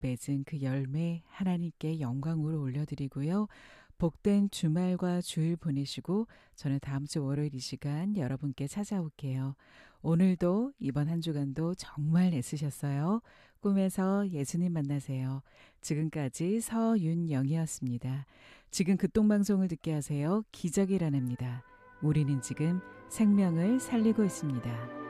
맺은 그 열매 하나님께 영광으로 올려드리고요. 복된 주말과 주일 보내시고 저는 다음 주 월요일 이 시간 여러분께 찾아올게요. 오늘도 이번 한 주간도 정말 애쓰셨어요. 꿈에서 예수님 만나세요. 지금까지 서윤영이었습니다. 지금 극동방송을 듣게 하세요. 기적이 일어납니다. 우리는 지금 생명을 살리고 있습니다.